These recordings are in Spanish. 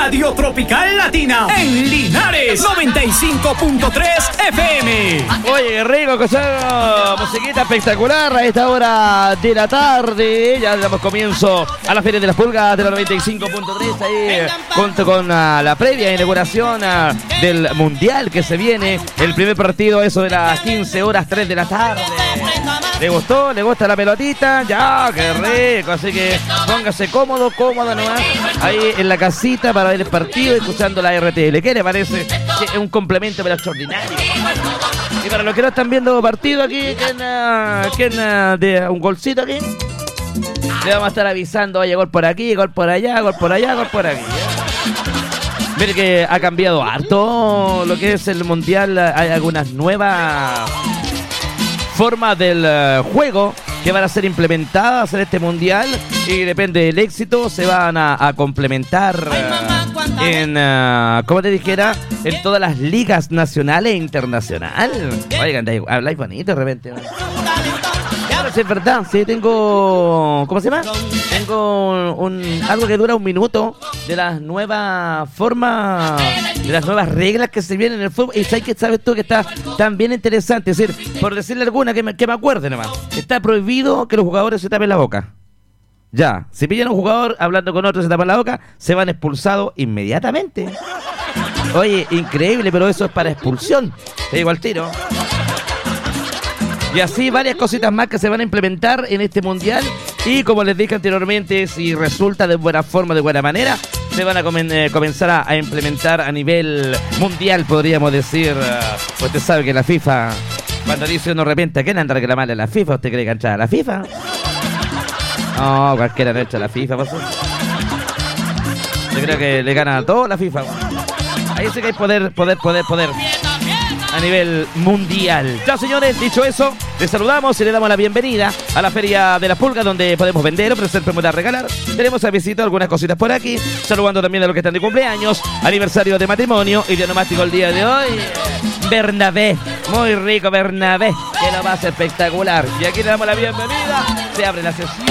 Radio Tropical Latina en Linares 95.3 FM. Oye, rico, escuchar musiquita espectacular a esta hora de la tarde. Ya damos comienzo a la Feria de las Pulgas de la 95.3 ahí junto con la previa inauguración del Mundial que se viene. El primer partido, eso de las 15 horas, 3 de la tarde. ¿Le gustó? ¿Le gusta la pelotita? Ya, qué rico. Así que póngase cómodo nomás ahí en la casita para ver el partido escuchando la RTL. ¿Qué le parece? Que es un complemento pero extraordinario. Y para los que no están viendo partido aquí, ¿quién de un golcito aquí? Le vamos a estar avisando, oye, gol por aquí, gol por allá, gol por allá, gol por aquí. Mire que ha cambiado harto lo que es el Mundial. Hay algunas nuevas formas del juego que van a ser implementadas en este Mundial y depende del éxito se van a complementar en, como te dijera, en todas las ligas nacionales e internacionales. Oigan, habláis bonito de repente. Claro, sí, es verdad, sí, tengo... ¿Cómo se llama? Tengo algo que dura un minuto de las nuevas formas, de las nuevas reglas que se vienen en el fútbol. Y sabes tú que está tan bien interesante. Es decir, por decirle alguna que me acuerde nomás. Está prohibido que los jugadores se tapen la boca. Ya, si pillan a un jugador hablando con otro y se tapan la boca, se van expulsados inmediatamente. Oye, increíble, pero eso es para expulsión. Te digo al tiro. Y así varias cositas más que se van a implementar en este Mundial. Y como les dije anteriormente, si resulta de buena forma, de buena manera, se van a comenzar a implementar a nivel mundial, podríamos decir. Pues usted sabe que la FIFA, cuando dice uno de repente, ¿a quién anda a reclamarle a la FIFA? ¿Usted cree que entra a la FIFA? No, cualquiera no echa a la FIFA, pasó. Yo creo que le gana a todo la FIFA. Ahí sí que hay poder a nivel mundial. Ya, señores, dicho eso, les saludamos y le damos la bienvenida a la Feria de las Pulgas, donde podemos vender, ofrecer, promover, regalar. Tenemos a visita algunas cositas por aquí, saludando también a los que están de cumpleaños, aniversario de matrimonio y de onomástico el día de hoy. Bernabé, muy rico Bernabé, que lo va a ser espectacular. Y aquí le damos la bienvenida, se abre la sesión.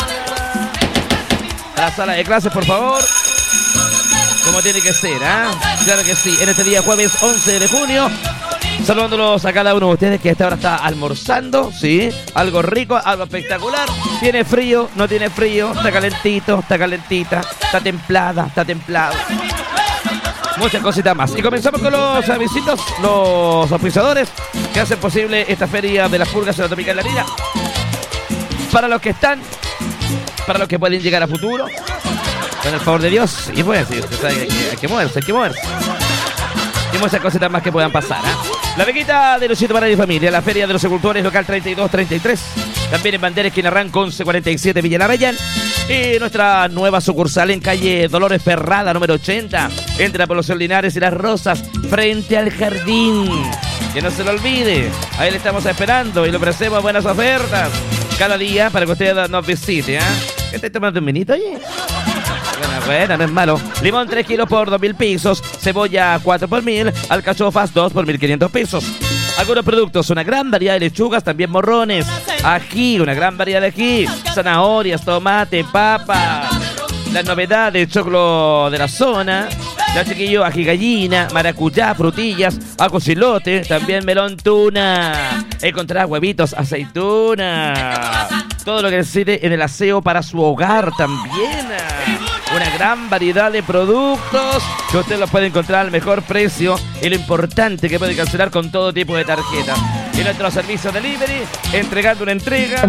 A la sala de clases, por favor. Como tiene que ser, ¿ah? Claro que sí, en este día jueves 11 de junio. Saludándolos a cada uno de ustedes que a esta hora está almorzando, ¿sí? Algo rico, algo espectacular. ¿Tiene frío? ¿No tiene frío? ¿Está calentito? ¿Está calentita? ¿Está templada? ¿Está templado? Muchas cositas más. Y comenzamos con los avisitos, los auspiciadores que hacen posible esta Feria de las Pulgas en la Tropical Latina. Para los que están, para los que pueden llegar a futuro, con el favor de Dios. Y pues, sí, usted sabe que hay que moverse, Y muchas cositas más que puedan pasar, ¿eh? La Veguita de Luchito para mi familia, la Feria de los Agricultores, local 3233. También en Bandera, esquina Ranco, 1147, Villa Larrayán. Y nuestra nueva sucursal en calle Dolores Ferrada, número 80, entre la población Linares y Las Rosas, frente al jardín. Que no se lo olvide, ahí le estamos esperando y le ofrecemos buenas ofertas cada día para que usted nos visite, ¿eh? ¿Estás tomando un vinito, oye? Bueno, no es malo. Limón 3 kilos por 2.000 pesos. Cebolla 4 por 1.000. Alcachofas 2 por 1.500 pesos. Algunos productos, una gran variedad de lechugas, también morrones. Ají, una gran variedad de ají. Zanahorias, tomate, papas. Las novedades, choclo de la zona. Ya, chiquillo, ají gallina, maracuyá, frutillas, ajo chilote, también melón tuna. Encontrará huevitos, aceituna. Todo lo que necesite en el aseo para su hogar también. Una gran variedad de productos que usted los puede encontrar al mejor precio y lo importante que puede cancelar con todo tipo de tarjeta. Y nuestro servicio delivery, entregando una entrega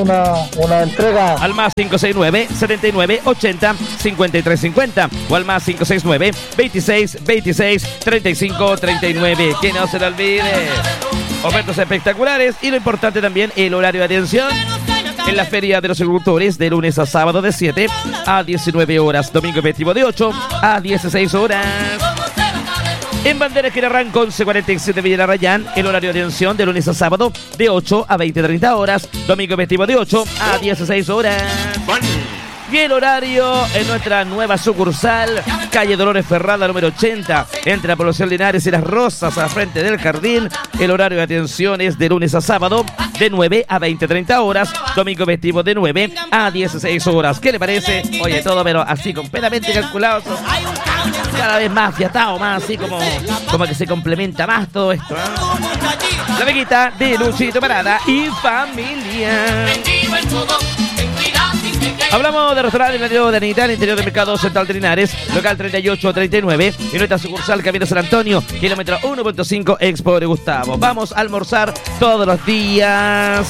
al más 569-7980-5350 o al más 569-26-26-35-39. Que no se le olvide. Ofertas espectaculares y lo importante también, el horario de atención. En la Feria de los Agricultores, de lunes a sábado de 7 a 19 horas. Domingo y festivo de 8 a 16 horas. En Bandera, esquina Ranco, 1147 Villa Larrayán, el horario de atención de lunes a sábado de 8 a 20:30 horas. Domingo y festivo de 8 a 16 horas. Y el horario en nuestra nueva sucursal, calle Dolores Ferrada, número 80, entre la población Linares y Las Rosas, a frente del jardín. El horario de atención es de lunes a sábado, de 9 a 20:30 horas. Domingo festivo de 9 a 16 horas. ¿Qué le parece? Oye, todo pero así completamente calculado. cada vez más fiatado, más así como que se complementa más todo esto, La Veguita de Luchito Parada y familia. Hablamos de restaurante en el interior de Anita, en el interior del Mercado Central de Linares, local 3839, y nuestra sucursal Camino San Antonio, kilómetro 1.5, Expo de Gustavo. Vamos a almorzar todos los días.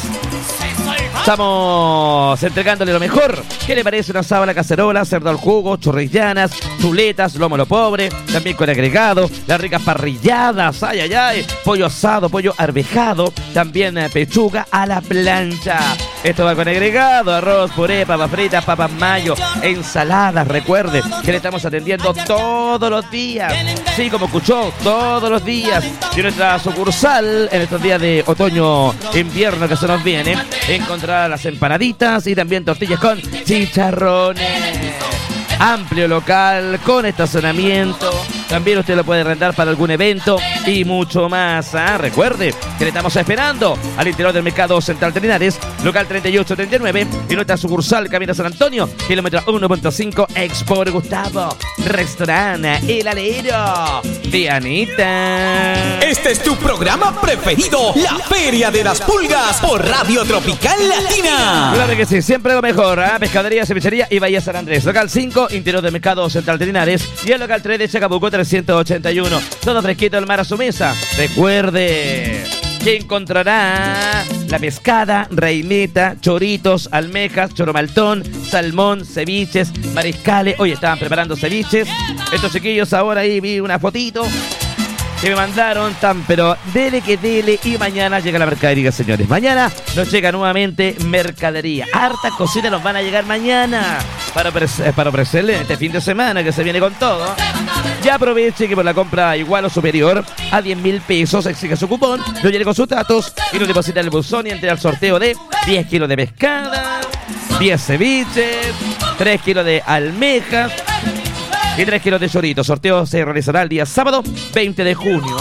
Estamos entregándole lo mejor. ¿Qué le parece una sábana cacerola, cerdo al jugo, chorrillanas, chuletas, lomo a lo pobre, también con agregado, las ricas parrilladas, ay, ay, ay, pollo asado, pollo arvejado, también pechuga a la plancha. Esto va con agregado, arroz, puré, papas fritas, papas mayo, ensaladas. Recuerde que le estamos atendiendo todos los días. Sí, como escuchó, todos los días. Y nuestra sucursal, en estos días de otoño, invierno que se nos viene, encontrará las empanaditas y también tortillas con chicharrones. Amplio local, con estacionamiento. También usted lo puede rentar para algún evento y mucho más. Recuerde que le estamos esperando al interior del Mercado Central de Linares, local 3839, y nuestra sucursal Camino San Antonio, kilómetro 1.5, Expo de Gustavo. Restaurante El Alero de Anita. Este es tu programa preferido, La Feria de las Pulgas, por Radio Tropical Latina. Claro que sí, siempre lo mejor. Pescadería, cevichería y Bahía San Andrés. Local 5, interior del Mercado Central de Linares, y el local 3 de Chacabuco 381. Todo fresquito al mar a su mesa. Recuerde que encontrará la pescada, reineta, choritos, almejas, choromaltón, salmón, ceviches, mariscales. Hoy estaban preparando ceviches. Estos chiquillos ahora ahí vi una fotito que me mandaron pero dele que dele, y mañana llega la mercadería, señores. Mañana nos llega nuevamente mercadería. Hartas cositas nos van a llegar mañana para ofrecerle este fin de semana que se viene con todo. Ya aproveche que por la compra igual o superior a 10.000 pesos exige su cupón, lo llene con sus datos y lo deposita en el buzón y entre al sorteo de 10 kilos de pescada, 10 ceviches, 3 kilos de almejas y 3 kilos de choritos. Sorteo se realizará el día sábado 20 de junio.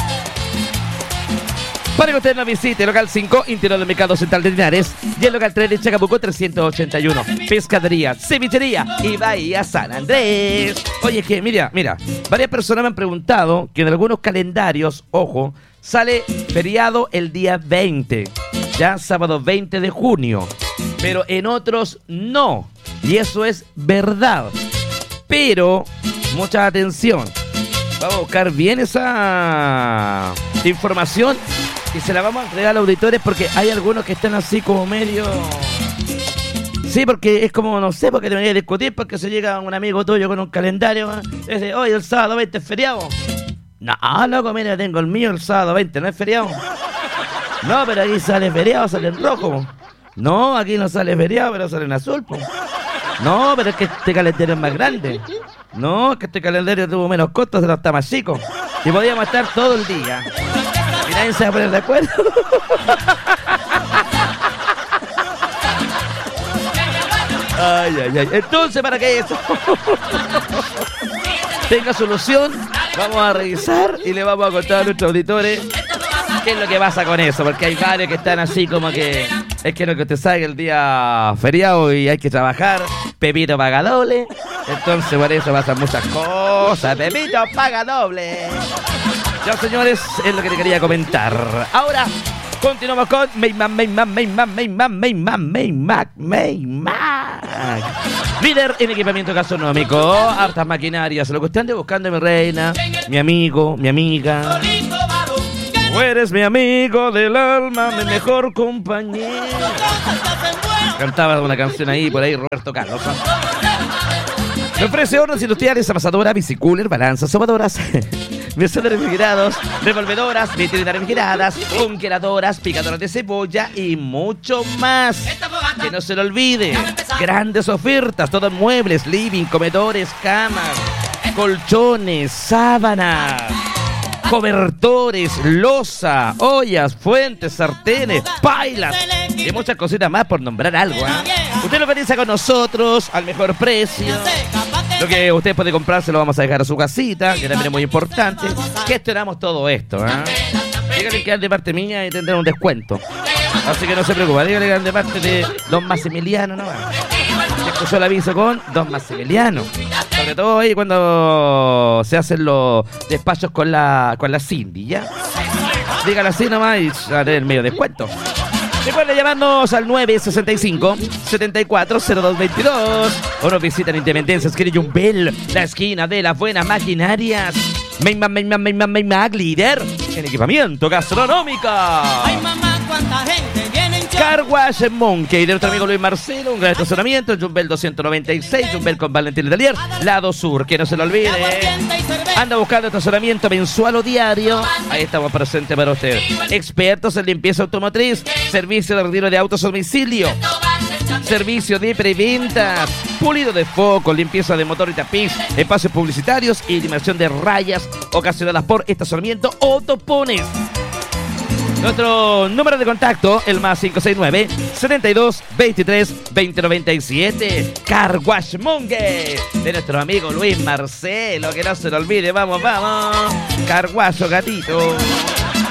Para que usted nos visite, local 5, interior del Mercado Central de Linares, y el local 3 de Chacabuco 381. Pescadería, cevichería y Bahía San Andrés. Oye, es que mira, varias personas me han preguntado que en algunos calendarios, ojo, sale feriado el día 20, ya sábado 20 de junio, pero en otros no, y eso es verdad. Pero, mucha atención, vamos a buscar bien esa información y se la vamos a entregar a los auditores, porque hay algunos que están así como medio... Sí, porque es como, no sé, porque te venía a discutir porque se llega un amigo tuyo con un calendario, y dice, oye, el sábado 20 es feriado. No, loco, mira, tengo el mío, el sábado 20, ¿no es feriado? No, pero aquí sale feriado, sale en rojo. No, aquí no sale feriado, pero sale en azul, po. No, pero es que este calendario es más grande. No, es que este calendario tuvo menos costos, pero está más chico. Y podíamos estar todo el día y nadie se va a poner de acuerdo. Ay, ay, ay. Entonces, para que eso tenga solución, vamos a revisar y le vamos a contar a nuestros auditores qué es lo que pasa con eso, porque hay varios que están así como que es que lo que usted sabe que el día feriado y hay que trabajar, Pepito paga doble, entonces por eso pasan muchas cosas. Pepito paga doble. Ya, señores, es lo que le quería comentar. Ahora continuamos con Maymac. Líder en equipamiento gastronómico, hartas maquinarias, lo que usted ande buscando, mi reina, mi amigo, mi amiga. Tú eres mi amigo del alma, mi mejor compañero. Cantaba una canción ahí, por ahí, Roberto Carlos. Me ofrece hornos industriales, amasadoras, bicicooler, balanzas, sobadoras, mesas de refrigerados, revolvedoras, vitrinas refrigeradas, congeladoras, picadoras de cebolla y mucho más. Que no se lo olvide, grandes ofertas, todos muebles, living, comedores, camas, colchones, sábanas, cobertores, loza, ollas, fuentes, sartenes, pailas y muchas cositas más por nombrar algo. Usted lo cotiza con nosotros al mejor precio. Lo que usted puede comprar se lo vamos a dejar a su casita, que también es muy importante. Gestionamos todo esto. Dígale que es de parte mía y tendrá un descuento. Así que no se preocupe, dígale que es de parte de don Maximiliano, ¿no? Escuchó el aviso con Don Maximiliano. Sobre todo ahí cuando se hacen los despachos con la Cindy, ¿ya? Dígale así nomás y a tener medio descuento. Recuerda llamarnos al 975-740222 o nos visitan en Independencia, esquina Yumbel, la esquina de las buenas maquinarias. Mac líder en equipamiento gastronómico. Ay, mamá, cuánta gente viene en Car Wash Monkey de nuestro amigo Luis Marcelo, un gran estacionamiento en Yumbel 296, Yumbel con Valentín Letelier, lado sur, que no se lo olvide. Anda buscando estacionamiento mensual o diario, ahí estamos presentes para usted. Expertos en limpieza automotriz, servicio de retiro de autos a domicilio, servicio de preventa, pulido de foco, limpieza de motor y tapiz, espacios publicitarios y eliminación de rayas ocasionadas por estacionamiento o topones. Nuestro número de contacto, el más 569-72-23-2097. Car Wash Monkey de nuestro amigo Luis Marcelo, que no se lo olvide. Vamos, vamos. Car Wash, gatito.